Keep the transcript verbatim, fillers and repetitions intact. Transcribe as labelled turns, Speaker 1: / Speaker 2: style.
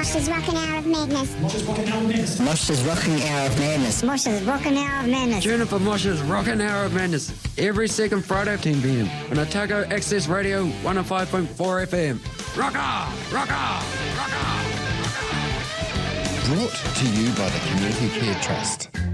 Speaker 1: Mosh's Rockin' Hour of Madness.
Speaker 2: Mosh's Rockin' Hour of Madness.
Speaker 3: Mosh's Rocking Hour of Madness.
Speaker 1: Mosh's Rockin' Hour of Madness.
Speaker 4: Tune in for Mosh's Rockin' Hour of Madness every second Friday at ten p.m. on Otago Access Radio one oh five point four F M. Rock on! Rock on! Rock on!
Speaker 5: Brought to you by the Community Care Trust.